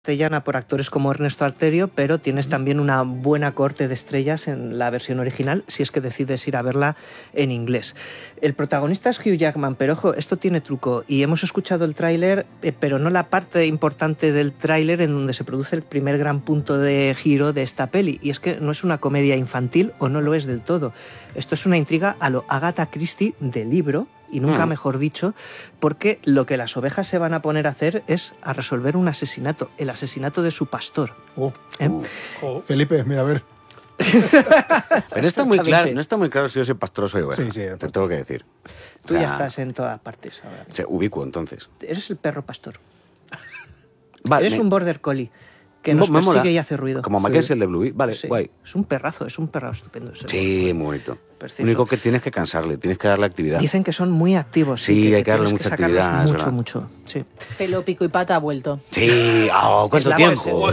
castellana por actores como Ernesto Alterio, pero tienes también una buena corte de estrellas en la versión original, si es que decides ir a verla en inglés. El protagonista es Hugh Jackman, pero ojo, esto tiene truco, y hemos escuchado el tráiler, pero no la parte importante del tráiler en donde se produce el primer gran punto de giro de esta peli, y es que no es una comedia infantil, o no lo es del todo. Esto es una intriga a lo Agatha Christie de libro, y nunca mejor dicho, porque lo que las ovejas se van a poner a hacer es a resolver un asesinato, el asesinato de su pastor. Felipe, mira, a ver. Pero no está muy claro, no está muy claro si yo soy pastor o soy oveja. Sí, te tengo que decir. Tú ya estás en todas partes ahora. Ubicuo, entonces. Eres el perro pastor. Vale, eres un border collie que nos persigue y hace ruido. Como Mackenzie, el de Bluey. Vale, sí. Guay. Es un perrazo estupendo. Sí, muy bonito. Lo único que tienes que cansarle, tienes que darle actividad. Dicen que son muy activos. Sí, hay que darle mucha actividad. Mucho. Sí. Pelo, pico y pata ha vuelto. Sí, ¿cuánto tiempo?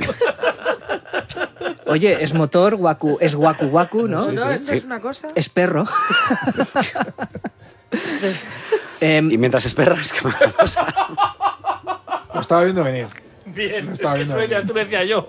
Oye, es motor, es waku, ¿no? No, esto es una cosa. Es perro. Y mientras esperas, ¿qué más pasa? Lo estaba viendo venir. Bien, Lo estaba viendo venir. tú me decías yo.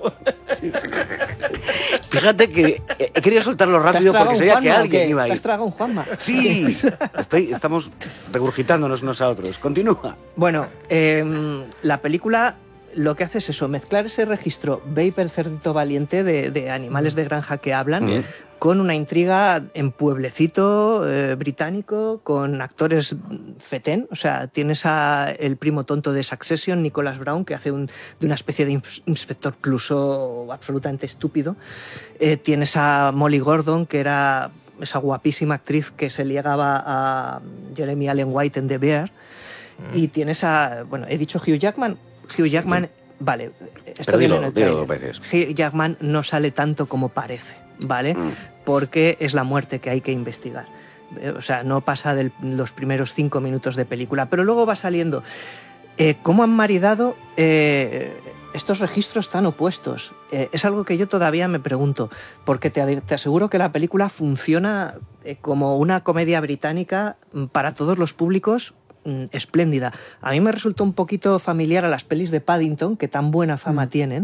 Fíjate que he querido soltarlo rápido porque sabía que alguien iba a ir. ¿Te has tragado un Juanma? Sí, estamos regurgitándonos unos a otros. Continúa. Bueno, la película lo que hace es eso, mezclar ese registro Babe el cerdito valiente de animales de granja que hablan con una intriga en pueblecito británico, con actores fetén. O sea, tienes el primo tonto de Succession, Nicholas Brown, que hace de una especie de inspector Clouseau absolutamente estúpido. Tienes a Molly Gordon, que era esa guapísima actriz que se ligaba a Jeremy Allen White en The Bear. Y tienes he dicho Hugh Jackman. Hugh Jackman, vale, esto viene en el trailer. 2 veces. Hugh Jackman no sale tanto como parece, ¿vale? Porque es la muerte que hay que investigar. O sea, no pasa de los primeros 5 minutos de película, pero luego va saliendo. ¿Cómo han maridado estos registros tan opuestos? Es algo que yo todavía me pregunto, porque te aseguro que la película funciona como una comedia británica para todos los públicos, espléndida. A mí me resultó un poquito familiar a las pelis de Paddington, que tan buena fama tienen,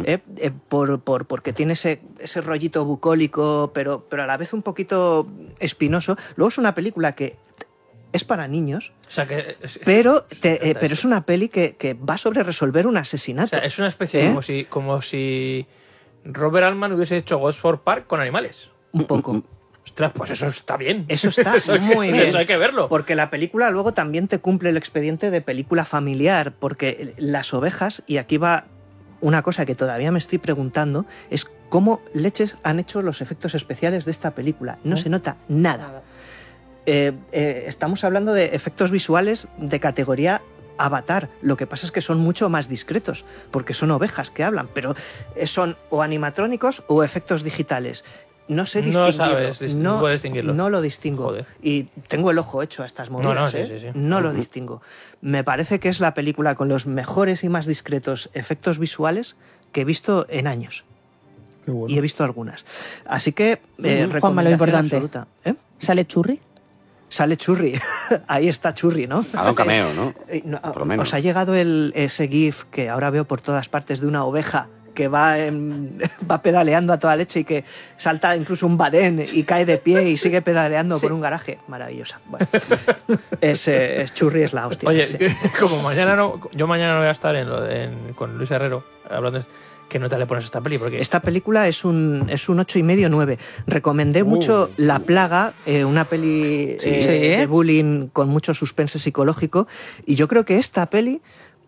porque tiene ese rollito bucólico, pero a la vez un poquito espinoso. Luego es una película que es para niños, O sea, que pero es una peli que va sobre resolver un asesinato. o sea, es una especie como si Robert Altman hubiese hecho Gosford Park con animales. Un poco. Ostras, pues eso está bien. Eso está muy bien. Eso hay que verlo. Porque la película luego también te cumple el expediente de película familiar, porque las ovejas, y aquí va una cosa que todavía me estoy preguntando, es cómo leches han hecho los efectos especiales de esta película. No se nota nada. Estamos hablando de efectos visuales de categoría Avatar. Lo que pasa es que son mucho más discretos, porque son ovejas que hablan, pero son o animatrónicos o efectos digitales. No sé distinguirlo. Puedes distinguirlo. No lo distingo. Joder. Y tengo el ojo hecho a estas movidas. Sí. No lo distingo. Me parece que es la película con los mejores y más discretos efectos visuales que he visto en años. Qué bueno. Y he visto algunas. Así que Juanma, lo importante. absoluta. ¿Sale Churri? Sale Churri. Ahí está Churri, ¿no? Ha dado un cameo, ¿no? Por lo menos. Os ha llegado ese GIF que ahora veo por todas partes de una oveja que va pedaleando a toda leche y que salta incluso un badén y cae de pie y sigue pedaleando por un garaje. Maravillosa. Bueno, Churri es la hostia. Oye, sí. como yo mañana no voy a estar con Luis Herrero hablando, ¿qué nota le pones a esta peli? Porque esta película es un 8,5-9. Recomendé mucho La Plaga, una peli de bullying con mucho suspense psicológico, y yo creo que esta peli,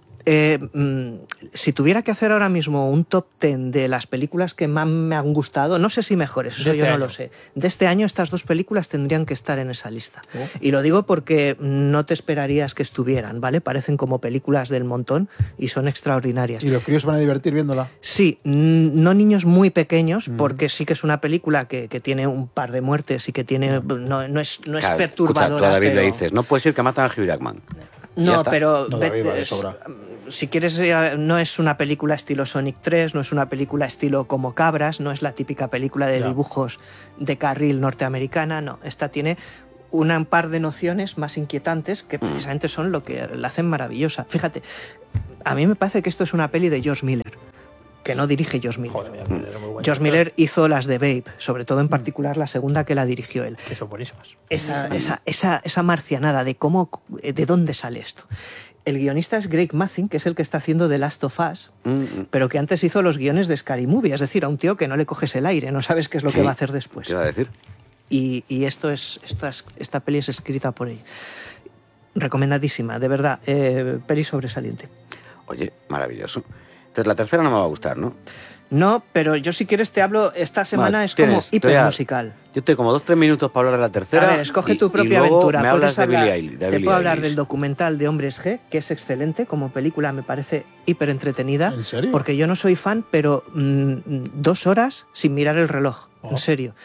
si tuviera que hacer ahora mismo un top 10 de las películas que más me han gustado, no sé si mejores, eso yo no lo sé. De este año estas 2 películas tendrían que estar en esa lista. Y lo digo porque no te esperarías que estuvieran, ¿vale? Parecen como películas del montón y son extraordinarias. ¿Y los críos se van a divertir viéndola? Sí, no niños muy pequeños, porque sí que es una película que tiene un par de muertes y que tiene no es perturbadora. Escucha, tú a David pero... le dices, no puedes ir que matan a Hugh Jackman. No, pero No, David, vale, sobra. si quieres, no es una película estilo Sonic 3, no es una película estilo Como Cabras, no es la típica película de dibujos de carril norteamericana, no. Esta tiene un par de nociones más inquietantes que precisamente son lo que la hacen maravillosa. Fíjate, A mí me parece que esto es una peli de George Miller, que no dirige George Miller. Joder, era muy bueno. George Miller hizo las de Babe, sobre todo en particular la segunda que la dirigió él. Que son buenísimas. Esa marcianada de de dónde sale esto. El guionista es Greg Mazin, que es el que está haciendo The Last of Us, pero que antes hizo los guiones de Scary Movie, es decir, a un tío que no le coges el aire, no sabes qué es lo que va a hacer después. ¿Qué iba a decir? Y esta peli es escrita por él. Recomendadísima, de verdad, peli sobresaliente. Oye, maravilloso. Entonces la tercera no me va a gustar, ¿no? No, pero yo si quieres te hablo, esta semana es como hipermusical. Yo tengo como 2-3 minutos para hablar de la tercera. A ver, escoge tu propia y luego aventura. Me hablas de hablar, Billie Eilish. te puedo hablar del documental de Hombres G, que es excelente, como película me parece hiper entretenida. ¿En serio? Porque yo no soy fan, pero 2 horas sin mirar el reloj, en serio.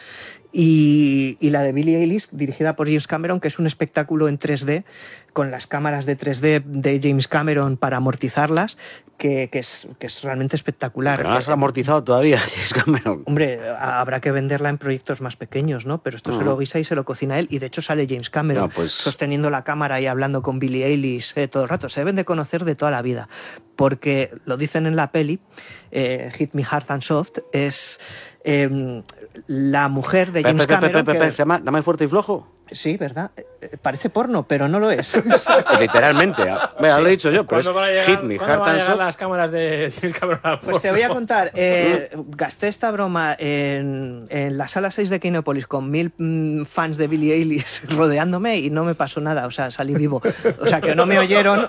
Y la de Billie Eilish, dirigida por James Cameron, que es un espectáculo en 3D, con las cámaras de 3D de James Cameron para amortizarlas, que es realmente espectacular. Pero no las has amortizado todavía, James Cameron. Hombre, habrá que venderla en proyectos más pequeños, ¿no? Pero esto se lo guisa y se lo cocina él, y de hecho sale James Cameron sosteniendo la cámara y hablando con Billie Eilish todo el rato. Se deben de conocer de toda la vida, porque lo dicen en la peli, Hit Me Hard and Soft, es la mujer de James Cameron. ¿Se llama Dame Fuerte y Flojo? Sí, ¿verdad? Parece porno, pero no lo es. Literalmente. Lo he dicho yo, pero ¿Cuándo van a llegar, Hit Me ¿cuándo Hard van a and llegar Soft. las cámaras de James Cameron? Pues te voy a contar, gasté esta broma en la sala 6 de Kinepolis con 1000 fans de Billie Eilish rodeándome y no me pasó nada, o sea, salí vivo. O sea, que no me oyeron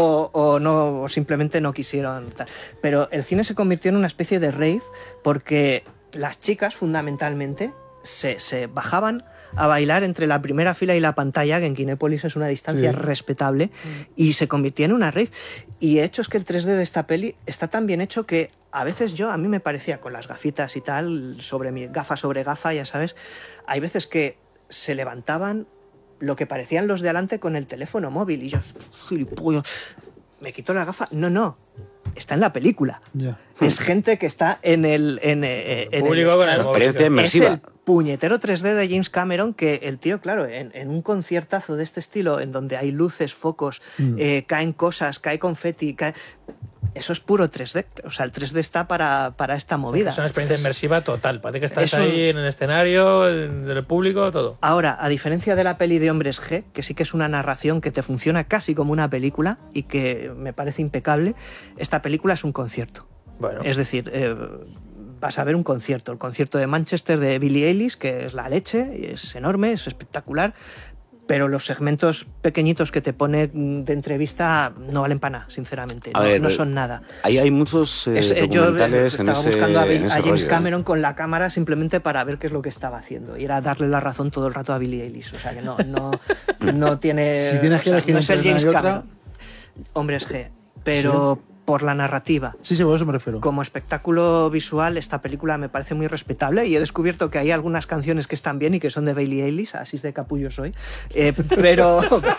o simplemente no quisieron. Pero el cine se convirtió en una especie de rave porque las chicas, fundamentalmente, se bajaban a bailar entre la primera fila y la pantalla, que en Kinépolis es una distancia respetable, y se convirtió en una rave. Y de hecho es que el 3D de esta peli está tan bien hecho que a veces a mí me parecía, con las gafitas y tal, sobre mi gafa sobre gafa, ya sabes, hay veces que se levantaban lo que parecían los de adelante con el teléfono móvil, y yo, gilipollas, me quito la gafa. No, está en la película. Ya. Es gente que está en el público con el Experiencia es inmersiva. el puñetero 3D de James Cameron, que el tío, claro, en un conciertazo de este estilo, en donde hay luces, focos, caen cosas, cae confeti, eso es puro 3D. O sea, el 3D está para esta movida. Es una experiencia inmersiva total. Parece que estás ahí en el escenario, en el público, todo. Ahora, a diferencia de la peli de Hombres G, que sí que es una narración que te funciona casi como una película y que me parece impecable, esta película es un concierto. Bueno. Es decir, vas a ver un concierto, el concierto de Manchester de Billie Eilish, que es la leche, es enorme, es espectacular, pero los segmentos pequeñitos que te pone de entrevista no valen para nada, sinceramente, no son nada. Ahí hay muchos documentales yo estaba buscando a James rollo, Cameron con la cámara simplemente para ver qué es lo que estaba haciendo, y era darle la razón todo el rato a Billie Eilish, o sea que no tiene... Si tienes que elegir no es el entre una James y otra... Cameron. Hombres G, pero... por la narrativa. Sí, por eso me refiero. Como espectáculo visual, esta película me parece muy respetable, y he descubierto que hay algunas canciones que están bien y que son de Billie Eilish, así de capullo soy. Pero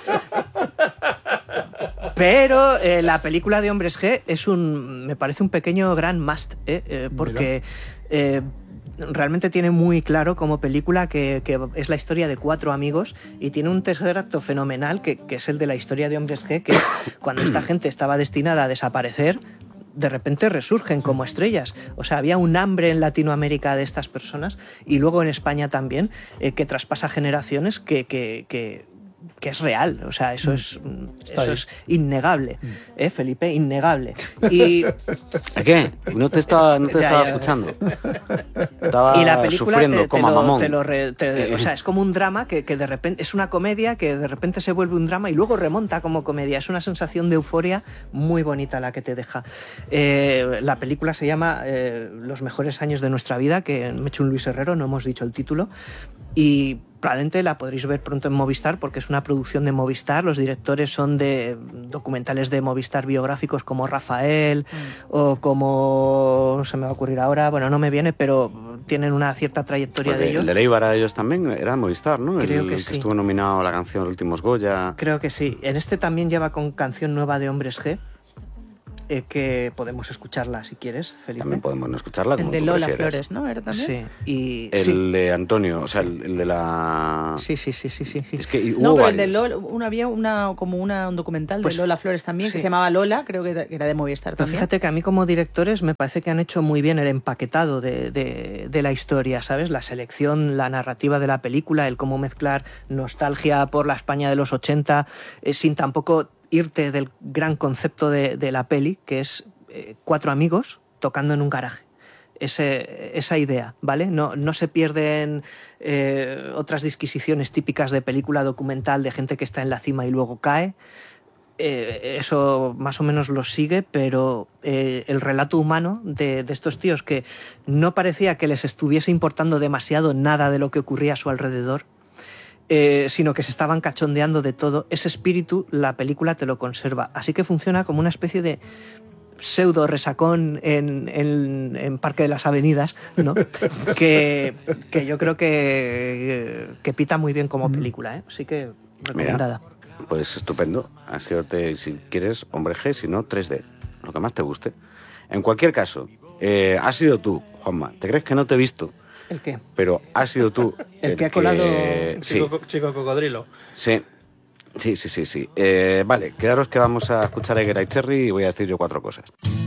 la película de Hombres G me parece un pequeño gran must, porque realmente tiene muy claro como película que es la historia de 4 amigos, y tiene un tercer acto fenomenal que es el de la historia de Hombres G, que es cuando esta gente estaba destinada a desaparecer, de repente resurgen como estrellas. O sea, había un hambre en Latinoamérica de estas personas, y luego en España también, que traspasa generaciones, que es real. O sea, eso es innegable, Felipe, innegable. Y ¿qué? No te estaba escuchando. Estaba y la película sufriendo como mamón. O sea, es como un drama que de repente es una comedia que de repente se vuelve un drama y luego remonta como comedia. Es una sensación de euforia muy bonita la que te deja. La película se llama Los mejores años de nuestra vida, que me he hecho un Luis Herrero, no hemos dicho el título, y probablemente la podréis ver pronto en Movistar, porque es una producción de Movistar. Los directores son de documentales de Movistar biográficos como Rafael o como... se me va a ocurrir ahora, bueno, no me viene, pero tienen una cierta trayectoria Pues de ellos. El de Léibara, ellos también, era Movistar, ¿no? Creo el que que sí. estuvo nominado a la canción Los Últimos Goya. Creo que sí. En este también lleva con canción nueva de Hombres G. que podemos escucharla si quieres, Felipe. También podemos no escucharla El como de tú Lola prefieras. Flores, ¿no? ¿Era también? Sí, y El de Antonio, o sea, el de la... sí. Es que No, hubo pero el de varios. Lola, había un documental Pues, de Lola Flores también, que sí. se llamaba Lola, creo que era de Movistar Pero también. fíjate que a mí como directores me parece que han hecho muy bien el empaquetado de la historia, ¿sabes? La selección, la narrativa de la película, el cómo mezclar nostalgia por la España de los 80, sin tampoco irte del gran concepto de la peli, que es 4 amigos tocando en un garaje. Esa idea, ¿vale? No se pierden otras disquisiciones típicas de película documental de gente que está en la cima y luego cae. Eso más o menos lo sigue, pero el relato humano de estos tíos, que no parecía que les estuviese importando demasiado nada de lo que ocurría a su alrededor, sino que se estaban cachondeando de todo, ese espíritu la película te lo conserva. Así que funciona como una especie de pseudo resacón en Parque de las Avenidas, ¿no? que yo creo que pita muy bien como película, ¿eh? Así que recomendada. Mira, pues estupendo. Así que si quieres, hombre G, si no, 3D. Lo que más te guste. En cualquier caso, has sido tú, Juanma. ¿Te crees que no te he visto? ¿El qué? Pero has sido tú El que ha colado... Sí, Chico cocodrilo. sí. Sí. Vale, quedaros que vamos a escuchar a Egera y Cherry y voy a decir yo 4 cosas.